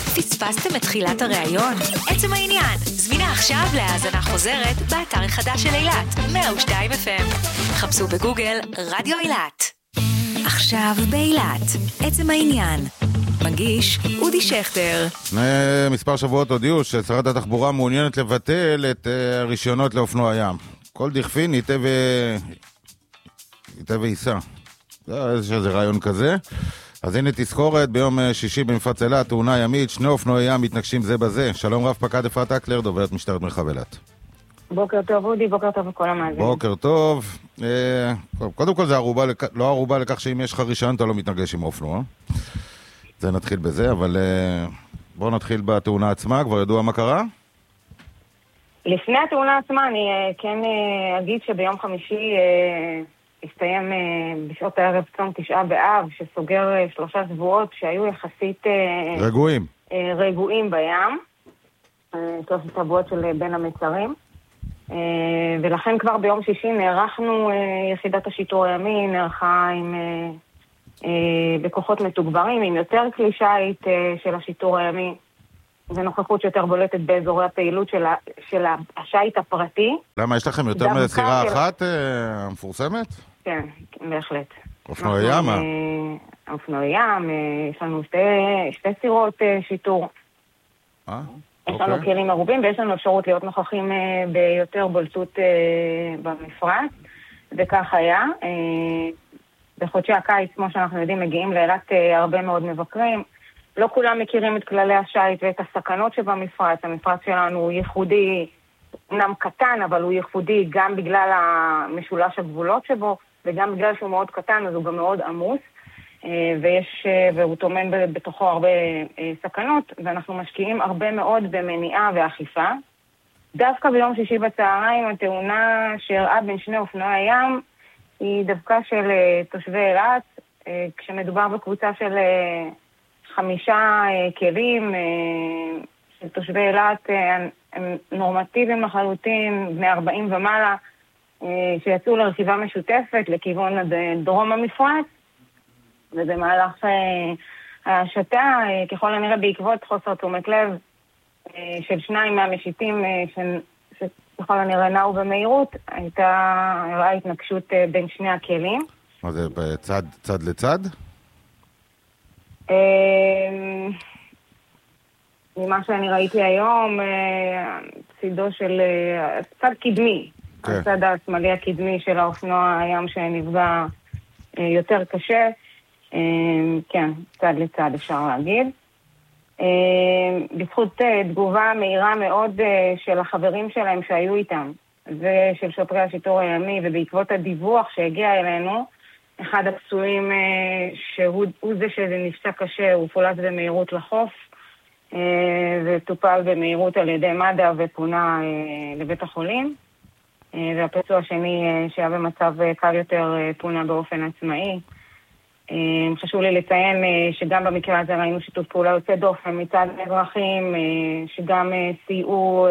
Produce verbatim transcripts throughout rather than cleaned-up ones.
פספסתם את תחילת הראיון? עצם העניין, זמינה עכשיו להאזנה חוזרת באתר החדש של אילת, מאה ושתיים אף אם. חפשו בגוגל רדיו אילת. עכשיו באילת, עצם העניין. מגיש אודי שכטר. לפני מספר שבועות הודיעו ששרת התחבורה מעוניינת לבטל את הרישיונות לאופנוע ים. כל דכפין ייתה ו... ייתה וייסע. יש איזה רעיון כזה. אז הנה תזכורת, ביום שישי במפרץ אילת, תאונה ימית, שני אופנועי ים מתנגשים זה בזה. שלום רב פקד אפרת אקלר, דוברת משטרת מרחב אילת. בוקר טוב אודי, בוקר טוב לכל המאזינים. בוקר טוב. אה, קודם כל זה ערובה, לכ... לא ערובה לכך שאם יש לך רישיון אתה לא מתנגש עם אופנוע. זה נתחיל בזה, אבל אה, בואו נתחיל בתאונה עצמה, כבר ידוע מה קרה? לפני התאונה עצמה אני אה, כן אה, אגיד שביום חמישי אה, הסתיים אה, בשעות הערב צום תשעה באב, שסוגר אה, שלושה שבועות שהיו יחסית אה, רגועים. אה, רגועים בים, אה, שלושת שבועות של אה, בין המצרים. Uh, ולכן כבר ביום שישי נערכנו, uh, יחידת השיטור הימי נערכה עם uh, uh, בכוחות מתוגברים, עם יותר כלי שיט uh, של השיטור הימי, ונוכחות יותר בולטת באזורי הפעילות של, ה, של השיט הפרטי. למה, יש לכם יותר מסירה אחת uh, מפורסמת? כן, בהחלט. אופנועי ים? Uh, אופנועי ים, uh, יש לנו שתי, שתי סירות uh, שיטור. אה? יש לנו כלים מרובים, ויש לנו אפשרות להיות נוכחים ביותר בולטות במפרץ, וכך היה. בחודשי הקיץ, כמו שאנחנו יודעים, מגיעים לאילת הרבה מאוד מבקרים. לא כולם מכירים את כללי השייט ואת הסכנות שבמפרץ. המפרץ שלנו הוא ייחודי, אמנם קטן, אבל הוא ייחודי גם בגלל המשולש הגבולות שבו, וגם בגלל שהוא מאוד קטן, אז הוא גם מאוד עמוס. ויש, והוא תומן בתוכו הרבה סכנות, ואנחנו משקיעים הרבה מאוד במניעה ואכיפה. דווקא ביום שישי בצהריים, התאונה שהראה בין שני אופנועי ים, היא דווקא של תושבי אילת, כשמדובר בקבוצה של חמישה כלים, של תושבי אילת, הם נורמטיביים לחלוטין, בני ארבעים ומעלה, שיצאו לרכיבה משותפת לכיוון דרום המפרץ, ובמהלך השתה, ככל הנראה בעקבות חוסר תשומת לב של שניים מהמשיטים שככל הנראה נעו במהירות, הייתה התנגשות בין שני הכלים. מה זה, בצד, צד לצד? ממה שאני ראיתי היום, צידו של צד קדמי, הצד השמאלי הקדמי של האופנוע הים שנפגע יותר קשה, כן, צד לצד אפשר להגיד. בזכות תגובה מהירה מאוד של החברים שלהם שהיו איתם, ושל שוטרי השיטור הימי, ובעקבות הדיווח שהגיע אלינו, אחד הפצועים שהוא זה שנפצע קשה, הוא פולט במהירות לחוף, וטופל במהירות על ידי מד"א ופונה לבית החולים, והפצוע השני שהיה במצב קל יותר פונה באופן עצמאי. חשוב לי לציין שגם במקרה הזה ראינו שיתוף פעולה יוצא דופן מצד האזרחים, שגם סייעו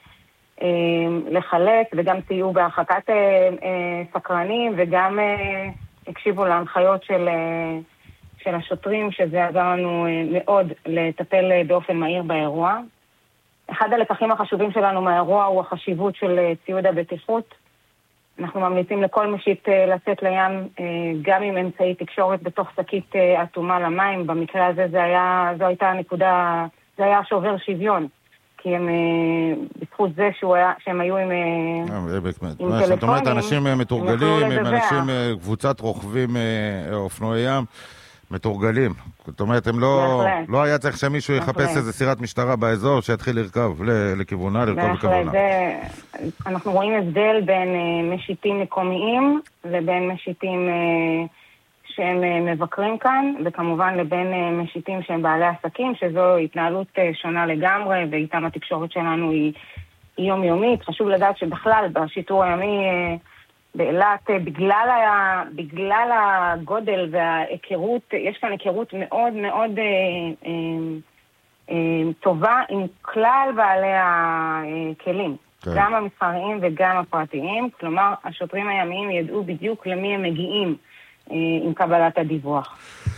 לחלק וגם סייעו בהרחקת סקרנים, וגם הקשיבו להנחיות של, של השוטרים, שזה עזר לנו מאוד לטפל באופן מהיר באירוע. אחד הלקחים החשובים שלנו מהאירוע הוא החשיבות של ציוד הבטיחות. אנחנו ממליצים לכל משיט לצאת לים, גם עם אמצעי תקשורת בתוך שקית אטומה למים. במקרה הזה זה היה, זו הייתה הנקודה, זה היה שובר שוויון, כי הם, בזכות זה שהוא היה, שהם היו עם, עם טלפונים. זאת אומרת, אנשים מתורגלים, הם אנשים, קבוצת רוכבים אופנועי ים, מתורגלים. זאת אומרת, הם לא, לא היה צריך שמישהו יחפש איזה סירת משטרה באזור שיתחיל לרכב לכיוונה, לרכב לכיוונה. זה, אנחנו רואים הבדל בין משיטים מקומיים לבין משיטים שהם מבקרים כאן, וכמובן לבין משיטים שהם בעלי עסקים, שזו התנהלות שונה לגמרי, ואיתם התקשורת שלנו היא, היא יומיומית. חשוב לדעת שבכלל בשיטור הימי באילת, בגלל, ה, בגלל הגודל וההיכרות, יש כאן היכרות מאוד מאוד אה, אה, אה, טובה עם כלל בעלי הכלים, כן. גם המסחריים וגם הפרטיים. כלומר, השוטרים הימיים ידעו בדיוק למי הם מגיעים אה, עם קבלת הדיווח.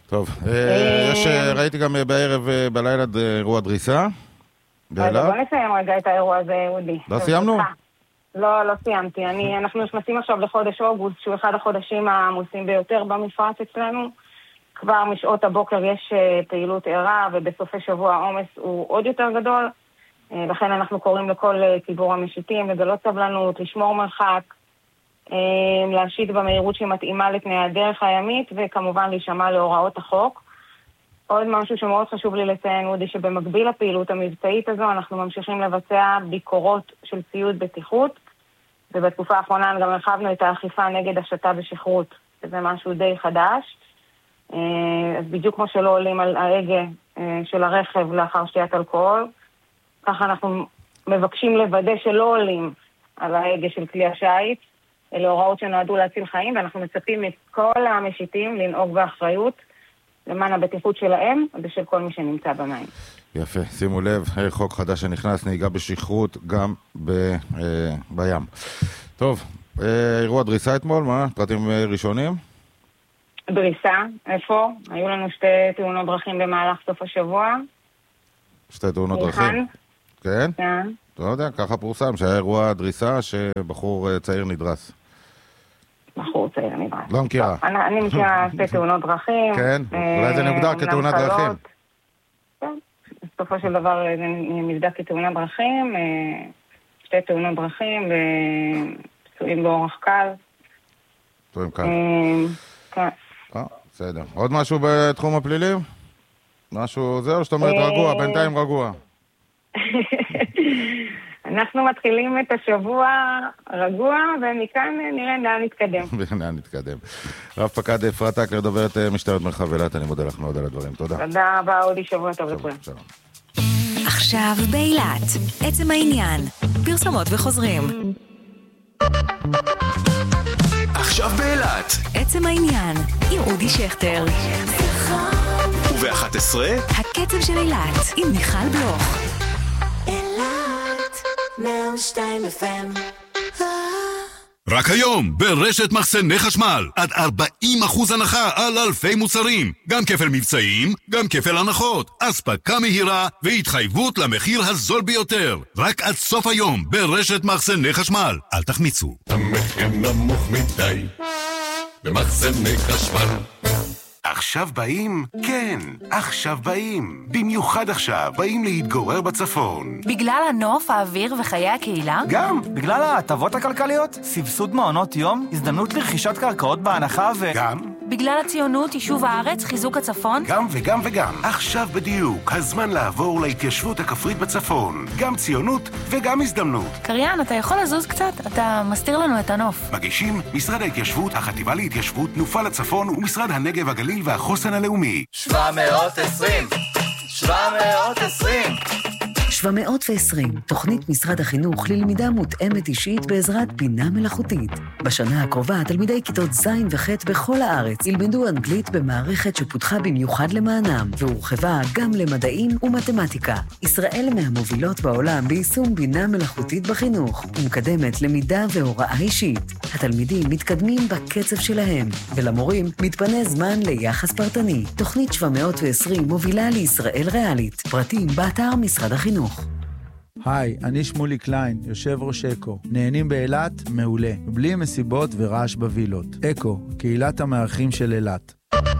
טוב, יש, ראיתי גם בערב, בלילה, אירוע דריסה. בוא נסיים רגע את האירוע הזה, אודי. לא סיימנו? לא, לא סיימתי. אני, אנחנו נכנסים עכשיו לחודש אוגוסט, שהוא אחד החודשים העמוסים ביותר במפרץ אצלנו. כבר משעות הבוקר יש פעילות ערה, ובסופי שבוע העומס הוא עוד יותר גדול. לכן אנחנו קוראים לכל ציבור המשיטים, לגלות סבלנות, לשמור מרחק, להשית במהירות שמתאימה לתנאי הדרך הימית, וכמובן להישמע להוראות החוק. עוד משהו שמאוד חשוב לי לציין, אודי, שבמקביל לפעילות המבצעית הזו, אנחנו ממשיכים לבצע ביקורות של ציוד בטיחות, ובתקופה האחרונה גם הרחבנו את האכיפה נגד השטה בשכרות, שזה משהו די חדש. אז בדיוק כמו שלא עולים על ההגה של הרכב לאחר שתיית אלכוהול, ככה אנחנו מבקשים לוודא שלא עולים על ההגה של כלי השיט, אלה הוראות שנועדו להציל חיים, ואנחנו מצפים את כל המשיטים לנהוג באחריות, למען הבטיחות שלהם ושל כל מי שנמצא במים. יפה, שימו לב, חוק חדש שנכנס, נהיגה בשכרות גם ב, אה, בים. טוב, אה, אירוע דריסה אתמול, מה? פרטים ראשונים? דריסה, איפה? היו לנו שתי תאונות דרכים במהלך סוף השבוע. שתי תאונות דרכים? כן? כן. לא יודע, ככה פורסם, שהיה אירוע דריסה שבחור צעיר נדרס. בחור צעיר נדרס. לא מכירה. אני מכירה שתי תאונות דרכים. כן, אולי זה נוגדר כתאונת דרכים. כן, בסופו של דבר זה נבדק כתאונת דרכים, שתי תאונות דרכים ופצועים באורח קל. פצועים קל. כן. בסדר. עוד משהו בתחום הפלילים? משהו זה או שאתה אומרת רגוע, בינתיים רגוע? אנחנו מתחילים את השבוע רגוע, ומכאן נראה לאן נתקדם. לאן נתקדם. רב פקד אפרת אקלר, דוברת משטרת מרחב אילת, אני מודה לך מאוד על הדברים. תודה. תודה רבה, אודי, שבוע טוב לכולם. שלום. עכשיו באילת, עצם העניין, פרסומות וחוזרים. עכשיו באילת, עצם העניין, עם אודי שכטר. וב-אחת עשרה, הקצב של אילת, עם מיכל בלוך. מאה ושתיים אף אם. רק היום, ברשת מחסני חשמל, עד ארבעים אחוז הנחה על אלפי מוצרים. גם כפל מבצעים, גם כפל הנחות. אספקה מהירה והתחייבות למחיר הזול ביותר. רק עד סוף היום, ברשת מחסני חשמל. אל תחמיצו. המחיר נמוך מדי, במחסני חשמל. עכשיו באים? כן, עכשיו באים. במיוחד עכשיו באים להתגורר בצפון. בגלל הנוף, האוויר וחיי הקהילה? גם, בגלל ההטבות הכלכליות, סבסוד מעונות יום, הזדמנות לרכישת קרקעות בהנחה ו... גם? בגלל הציונות, יישוב הארץ, חיזוק הצפון? גם וגם וגם. עכשיו בדיוק, הזמן לעבור להתיישבות הכפרית בצפון. גם ציונות וגם הזדמנות. קריין, אתה יכול לזוז קצת? אתה מסתיר לנו את הנוף. מגישים משרד ההתיישבות, החטיבה להתיישבות, תנופה לצפון ומשרד הנגב הגליל והחוסן הלאומי. שבע מאות ועשרים שבע מאות ועשרים שבע מאות ועשרים, תוכנית משרד החינוך ללמידה מותאמת אישית בעזרת בינה מלאכותית. בשנה הקרובה, תלמידי כיתות ז' וח' בכל הארץ ילמדו אנגלית במערכת שפותחה במיוחד למענם, והורחבה גם למדעים ומתמטיקה. ישראל מהמובילות בעולם ביישום בינה מלאכותית בחינוך, ומקדמת למידה והוראה אישית. התלמידים מתקדמים בקצב שלהם, ולמורים מתפנה זמן ליחס פרטני. תוכנית שבע מאות ועשרים מובילה לישראל ריאלית. פרטים באתר משרד החינוך. היי, אני שמולי קליין, יושב ראש אקו. נהנים באילת? מעולה. בלי מסיבות ורעש בווילות. אקו, קהילת המארחים של אילת.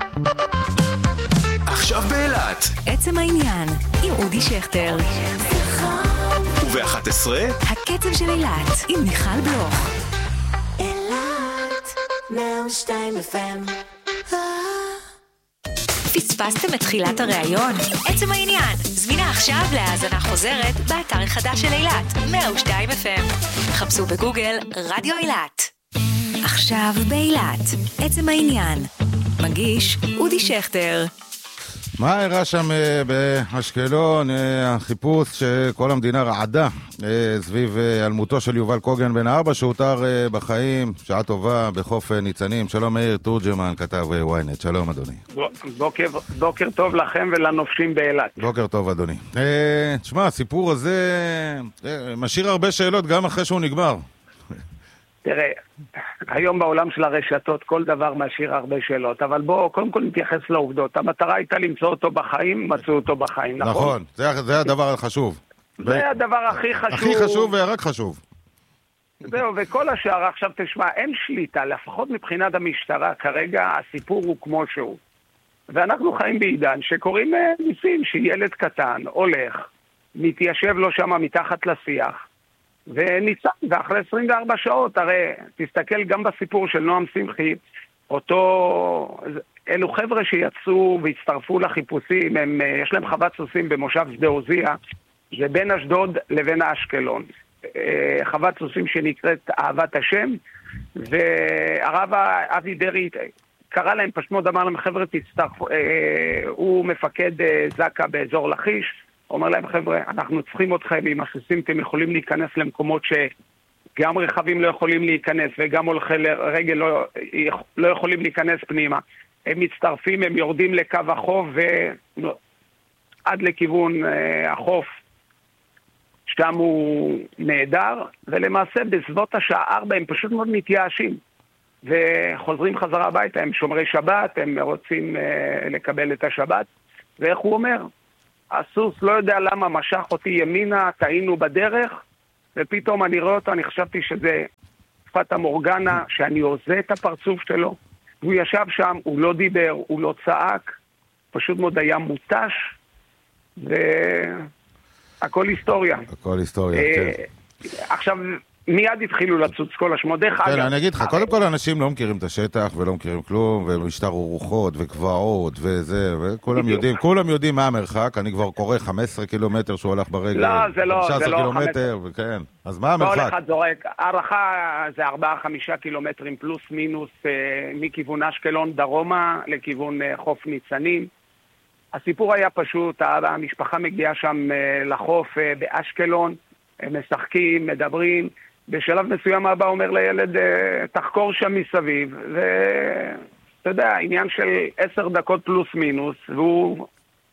עכשיו באילת, עצם העניין, עם אודי שכטר. וב-אחת עשרה, הקצב של אילת, עם מיכל בלוך. אילת, מאה ושתיים אף אם. פספסתם את תחילת הראיון? עצם העניין, זמינה עכשיו להאזנה חוזרת באתר החדש של אילת, מאה ושתיים אף אם. חפשו בגוגל רדיו אילת. עכשיו באילת, עצם העניין. מגיש אודי שכטר. מה הראה שם באשקלון, החיפוש שכל המדינה רעדה סביב אלמותו של יובל קוגן בן ארבע שהותר בחיים, שעה טובה בחוף ניצנים. שלום מאיר תורג'מן, כתב וויינט. שלום אדוני. בוקר, בוקר טוב לכם ולנופשים באילת. בוקר טוב אדוני. תשמע, הסיפור הזה משאיר הרבה שאלות גם אחרי שהוא נגמר. תראה, היום בעולם של הרשתות כל דבר משאיר הרבה שאלות, אבל בואו קודם כל נתייחס לעובדות. המטרה הייתה למצוא אותו בחיים, מצאו אותו בחיים, נכון? נכון, זה, זה הדבר החשוב. זה ו... הדבר הכי חשוב. הכי חשוב ורק חשוב. זהו, וכל השאר, עכשיו תשמע, אין שליטה, לפחות מבחינת המשטרה, כרגע הסיפור הוא כמו שהוא. ואנחנו חיים בעידן שקוראים ניסים, שילד קטן הולך, מתיישב לו שם מתחת לשיח, וניצן, ואחרי עשרים וארבע שעות, הרי תסתכל גם בסיפור של נועם שמחי, אותו, אלו חבר'ה שיצאו והצטרפו לחיפושים, הם, יש להם חוות סוסים במושב שדה עוזיה, זה בין אשדוד לבין אשקלון. חוות סוסים שנקראת אהבת השם, והרב אבי דרי קרא להם פשוט מאוד, אמר להם חבר'ה תצטרפו, הוא מפקד זקה באזור לכיש, אומר להם חבר'ה, אנחנו צריכים אתכם, עם הסוסים אתם יכולים להיכנס למקומות שגם רכבים לא יכולים להיכנס וגם הולכי רגל לא, לא יכולים להיכנס פנימה. הם מצטרפים, הם יורדים לקו החוף ועד לכיוון החוף, שם הוא נהדר, ולמעשה בסביבות השעה ארבע הם פשוט מאוד מתייאשים וחוזרים חזרה הביתה, הם שומרי שבת, הם רוצים לקבל את השבת, ואיך הוא אומר? הסוס לא יודע למה משך אותי ימינה, טעינו בדרך, ופתאום אני רואה אותו, אני חשבתי שזה פטה מורגנה, שאני עוזה את הפרצוף שלו, והוא ישב שם, הוא לא דיבר, הוא לא צעק, פשוט מאוד היה מוטש, והכל היסטוריה. הכל היסטוריה, כן. עכשיו, מיד התחילו לצוץ כל השמות. דרך אגב, אני אגיד לך, קודם כל אנשים לא מכירים את השטח ולא מכירים כלום, ומשטר רוחות וקבעות וזה, וכולם יודעים, כולם יודעים מה המרחק, אני כבר קורא חמישה עשר קילומטר שהוא הולך ברגל. לא, זה לא, זה לא קילומטר, וכן. אז מה המרחק? כל אחד זורק, הערכה זה ארבעה חמישה קילומטרים פלוס מינוס מכיוון אשקלון דרומה לכיוון חוף ניצנים. הסיפור היה פשוט, המשפחה מגיעה שם לחוף באשקלון, הם משחקים, מדברים, בשלב מסוים אבא אומר לילד, תחקור שם מסביב, ואתה יודע, עניין של עשר דקות פלוס מינוס, והוא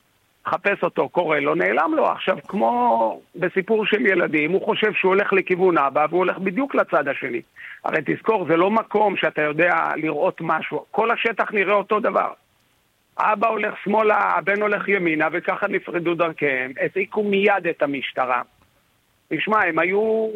חפש אותו, קורא לו, נעלם לו. עכשיו, כמו בסיפור של ילדים, הוא חושב שהוא הולך לכיוון אבא, והוא הולך בדיוק לצד השני. הרי תזכור, זה לא מקום שאתה יודע לראות משהו, כל השטח נראה אותו דבר. אבא הולך שמאלה, הבן הולך ימינה, וככה נפרדו דרכיהם, הזעיקו מיד את המשטרה. תשמע, הם היו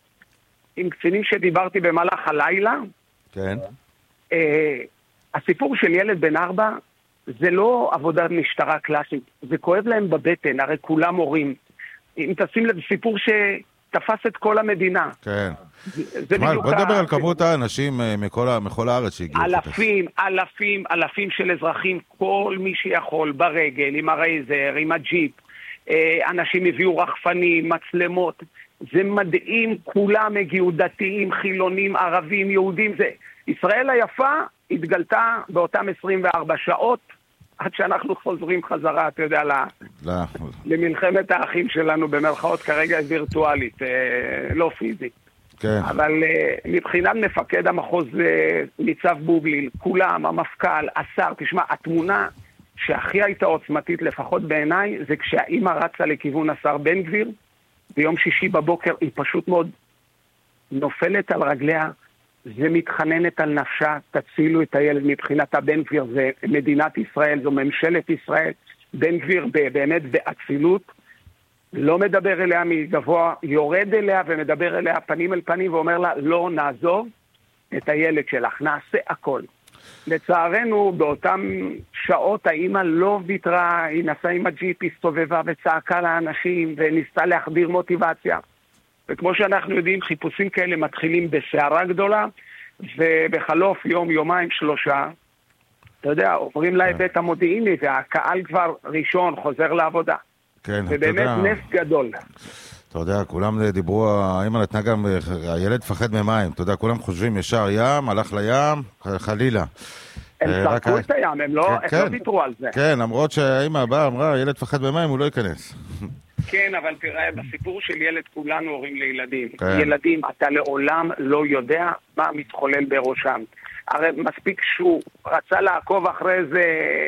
עם קצינים שדיברתי במהלך הלילה. כן. אה, הסיפור של ילד בן ארבע, זה לא עבודת משטרה קלאסית, זה כואב להם בבטן, הרי כולם הורים. אם תשים לב, סיפור שתפס את כל המדינה. כן. בוא נדבר על כמות האנשים מכל הארץ שהגיעו. אלפים, אלפים, אלפים של אזרחים, כל מי שיכול, ברגל, עם הרייזר, עם הג'יפ. אנשים הביאו רחפנים, מצלמות, זה מדהים, כולם הגיעו, דתיים, חילונים, ערבים, יהודים, זה ישראל היפה התגלתה באותם עשרים וארבע שעות, עד שאנחנו חוזרים חזרה, אתה יודע, לא. למלחמת האחים שלנו, במרכאות כרגע וירטואלית, לא פיזית. כן. אבל מבחינת מפקד המחוז ניצב בוגליל, כולם, המפכ"ל, השר, תשמע, התמונה שהכי הייתה עוצמתית, לפחות בעיניי, זה כשהאימא רצה לכיוון השר בן גביר, ביום שישי בבוקר היא פשוט מאוד נופלת על רגליה, זה מתחננת על נפשה, תצילו את הילד. מבחינת הבן גביר, זה מדינת ישראל, זו ממשלת ישראל, בן גביר באמת באצילות, לא מדבר אליה מגבוה, יורד אליה ומדבר אליה פנים אל פנים, ואומר לה, לא נעזוב את הילד שלך, נעשה הכל. לצערנו, באותן שעות האמא לא ויתרה, היא נסעה עם הג'יפ, הסתובבה וצעקה לאנשים וניסתה להחדיר מוטיבציה. וכמו שאנחנו יודעים, חיפושים כאלה מתחילים בסערה גדולה, ובחלוף יום, יומיים, שלושה, אתה יודע, עוברים להיבט המודיעיני, והקהל כבר ראשון חוזר לעבודה. כן, זה באמת נס גדול. אתה יודע, כולם דיברו, האמא נתנה גם, הילד פחד ממים, אתה יודע, כולם חושבים ישר ים, הלך לים, חלילה. הם שרקו את הים, הם לא ויתרו על זה. כן, למרות שהאמא באה, אמרה, הילד פחד ממים, הוא לא ייכנס. כן, אבל תראה, בסיפור של ילד כולנו הורים לילדים. ילדים, אתה לעולם לא יודע מה מתחולל בראשם. הרי מספיק שהוא רצה לעקוב אחרי זה...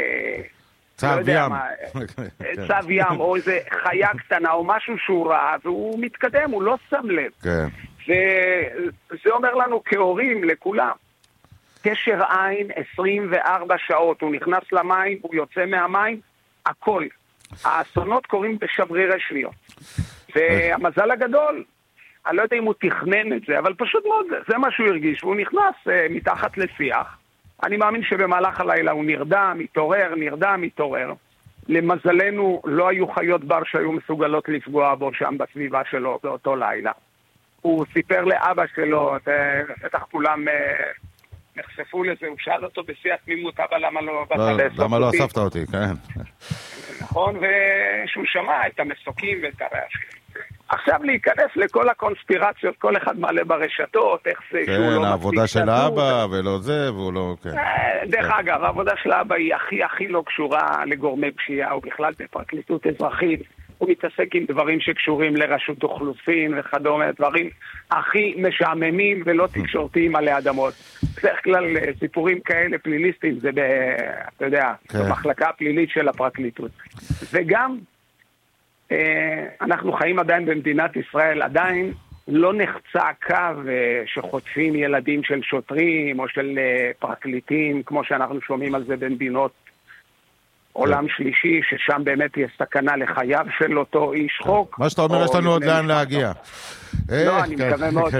צו ים. צו ים, או איזה חיה קטנה, או משהו שהוא ראה, והוא מתקדם, הוא לא שם לב. כן. וזה אומר לנו כהורים, לכולם. קשר עין עשרים וארבע שעות, הוא נכנס למים, הוא יוצא מהמים, הכל. האסונות קורים בשברירי שניות. והמזל הגדול, אני לא יודע אם הוא תכנן את זה, אבל פשוט מאוד, זה מה שהוא הרגיש, והוא נכנס uh, מתחת לשיח. אני מאמין שבמהלך הלילה הוא נרדם, מתעורר, נרדם, מתעורר. למזלנו לא היו חיות בר שהיו מסוגלות לפגוע בו שם בסביבה שלו באותו לילה. הוא סיפר לאבא שלו, בטח כולם uh, נחשפו לזה, הוא שאל אותו בשיא התמימות, אבא למה לא באת לאסוף אותי? למה לא אספת אותי, כן. נכון, ושהוא שמע את המסוקים ואת הרעשים. עכשיו להיכנס לכל הקונספירציות, כל אחד מעלה ברשתות, איך זה שהוא לא מספיק. כן, העבודה של האבא ולא זה, והוא לא... דרך אגב, העבודה של האבא היא הכי הכי לא קשורה לגורמי פשיעה, או בכלל בפרקליטות אזרחית. הוא מתעסק עם דברים שקשורים לרשות אוכלוסין וכדומה, דברים הכי משעממים ולא תקשורתיים עלי אדמות. בדרך כלל סיפורים כאלה פליליסטיים, זה, ב, אתה יודע, במחלקה הפלילית של הפרקליטות. וגם, אנחנו חיים עדיין במדינת ישראל, עדיין לא נחצה קו שחוטפים ילדים של שוטרים או של פרקליטים, כמו שאנחנו שומעים על זה במדינות עולם שלישי, ששם באמת יש סכנה לחייו של אותו איש חוק. מה שאתה אומר, יש לנו עוד לאן להגיע. לא, אני מקווה מאוד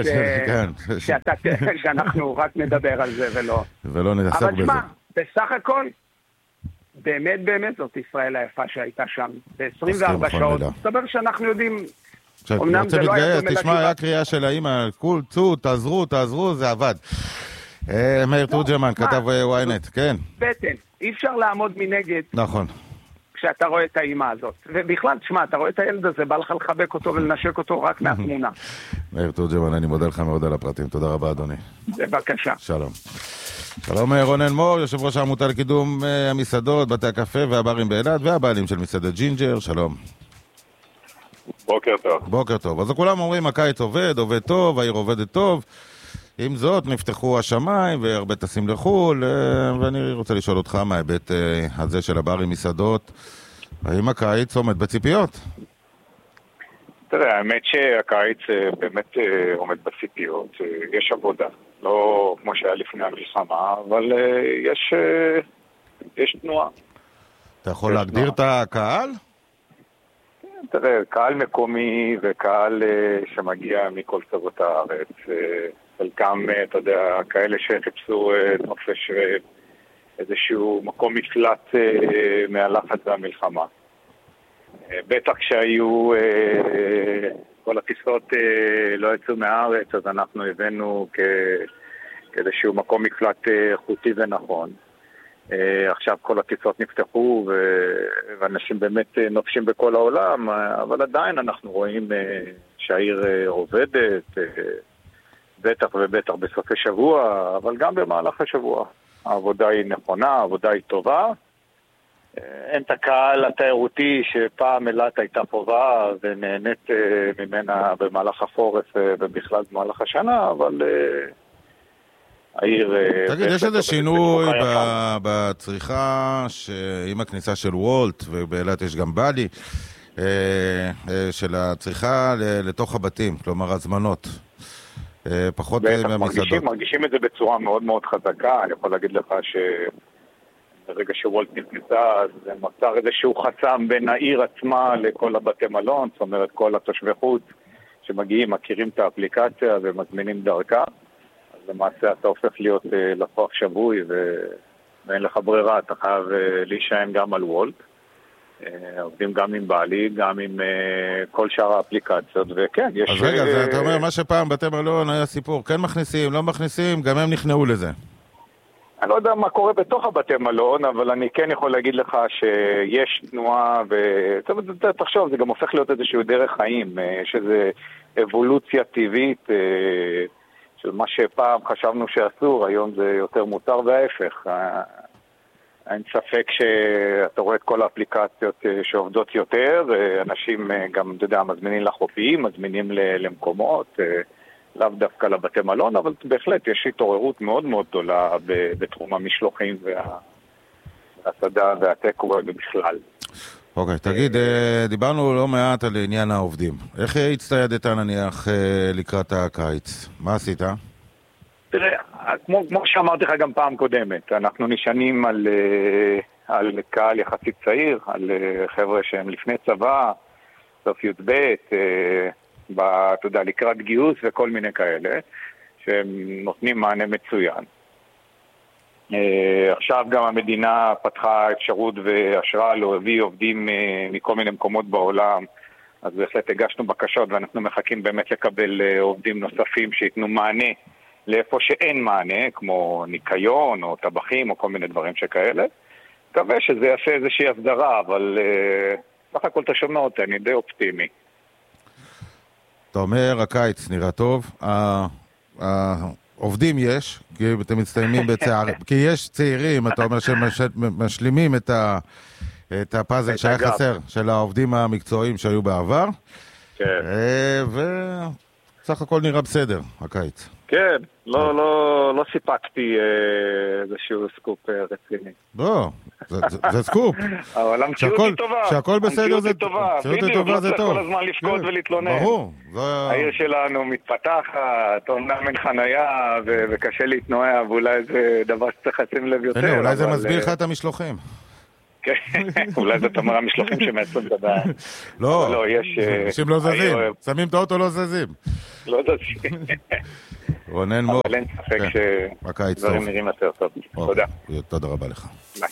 שאנחנו רק נדבר על זה ולא. ולא נדסק בזה. אבל שמה, בסך הכל, באמת באמת זאת ישראל היפה שהייתה שם. ב-עשרים וארבע שעות, מסתבר שאנחנו יודעים, אמנם זה לא היה... תשמע, היה קריאה של האמא, כול, צאו, תעזרו, תעזרו, זה עבד. מאיר תורג'מן, כתב וויינט, כן. בטן, אי אפשר לעמוד מנגד. נכון. כשאתה רואה את האמא הזאת. ובכלל, תשמע, אתה רואה את הילד הזה, בא לך לחבק אותו ולנשק אותו רק מהתמונה. מאיר תורג'מן, אני מודה לך מאוד על הפרטים. תודה רבה, אדוני. בבקשה. שלום. שלום רונן מור, יושב ראש העמותה לקידום המסעדות, בתי הקפה והברים באילת, והבעלים של מסעדת ג'ינג'ר. שלום. בוקר טוב. בוקר טוב. אז כולם אומרים, הקיץ עובד, עובד טוב, העיר עובדת טוב. עם זאת, נפתחו השמיים והרבה טסים לחול, ואני רוצה לשאול אותך מההיבט הזה של הברים מסעדות, האם הקיץ עומד בציפיות? תראה, האמת שהקיץ באמת עומד בציפיות, יש עבודה, לא כמו שהיה לפני המלחמה, אבל יש, יש תנועה. אתה יכול להגדיר את הקהל? תראה, קהל מקומי וקהל שמגיע מכל קצוות הארץ, חלקם, אתה יודע, כאלה שחיפשו נופש איזשהו מקום מפלט מהלחץ והמלחמה. בטח כשהיו, כל הטיסות לא יצאו מהארץ, אז אנחנו הבאנו כאיזשהו מקום מפלט איכותי ונכון. עכשיו כל הטיסות נפתחו ואנשים באמת נופשים בכל העולם, אבל עדיין אנחנו רואים שהעיר עובדת, בטח ובטח בסופי שבוע, אבל גם במהלך השבוע. העבודה היא נכונה, העבודה היא טובה. אין את הקהל התיירותי שפעם אילת הייתה טובה ונהנית ממנה במהלך החורף ובכלל במהלך השנה, אבל העיר... תגיד, יש איזה שינוי בצריכה עם הכניסה של וולט, ובאילת יש גם בלי, של הצריכה לתוך הבתים, כלומר הזמנות. פחות מהמסעדות. מרגישים, מרגישים את זה בצורה מאוד מאוד חזקה. אני יכול להגיד לך שברגע שוולט נכנסה, אז זה מצר איזשהו חסם בין העיר עצמה לכל הבתי מלון, זאת אומרת כל התושבי חוץ שמגיעים, מכירים את האפליקציה ומזמינים דרכה, אז למעשה אתה הופך להיות לקוח שבוי ואין לך ברירה, אתה חייב להישען גם על וולט. עובדים גם עם בעלי, גם עם כל שאר האפליקציות, וכן, יש... אז רגע, אתה אומר, מה שפעם בתי מלון היה סיפור, כן מכניסים, לא מכניסים, גם הם נכנעו לזה. אני לא יודע מה קורה בתוך הבתי מלון, אבל אני כן יכול להגיד לך שיש תנועה, ותחשוב, זה גם הופך להיות איזשהו דרך חיים, יש איזו אבולוציה טבעית של מה שפעם חשבנו שאסור, היום זה יותר מותר וההפך. אין ספק שאתה רואה את כל האפליקציות שעובדות יותר, אנשים גם, אתה יודע, מזמינים לחופים, מזמינים למקומות, לאו דווקא לבתי מלון, אבל בהחלט יש התעוררות מאוד מאוד גדולה בתחום המשלוחים והסעדה והטקווי בכלל. אוקיי, תגיד, דיברנו לא מעט על עניין העובדים. איך הצטיידת נניח לקראת הקיץ? מה עשית? תראה, כמו, כמו שאמרתי לך גם פעם קודמת, אנחנו נשענים על, על קהל יחסית צעיר, על חבר'ה שהם לפני צבא, סוף י' ב', אתה יודע, לקראת גיוס וכל מיני כאלה, שהם נותנים מענה מצוין. עכשיו גם המדינה פתחה אפשרות ואשרה להביא עובדים מכל מיני מקומות בעולם, אז בהחלט הגשנו בקשות ואנחנו מחכים באמת לקבל עובדים נוספים שיתנו מענה לאיפה שאין מענה, כמו ניקיון או טבחים או כל מיני דברים שכאלה. מקווה שזה יעשה איזושהי הסדרה, אבל סך הכל אתה שומע אותי, אני די אופטימי. אתה אומר, הקיץ נראה טוב, העובדים יש, כי אתם מצטיימים בצער, כי יש צעירים, אתה אומר שמשלימים את ה... את הפאזל שהיה חסר של העובדים המקצועיים שהיו בעבר, וסך הכל נראה בסדר, הקיץ. כן, לא, לא, לא סיפקתי איזשהו סקופ רציני. לא, זה סקופ. אבל המציאות היא טובה. שהכל בסדר זה טוב. בדיוק, לא צריך כל הזמן לפקוד ולהתלונן. ברור. העיר שלנו מתפתחת, אומנם אין חנייה, וקשה להתנועע, ואולי זה דבר שצריך לשים לב יותר. אולי זה מסביר לך את המשלוחים. כן, אולי זאת אומר המשלוחים שמייצרים את הדעה. לא, לא, יש... אנשים לא זזים, שמים את האוטו לא זזים. לא זזים. רונן מור. אבל אין ספק שדברים נראים יותר טוב. תודה. תודה רבה לך.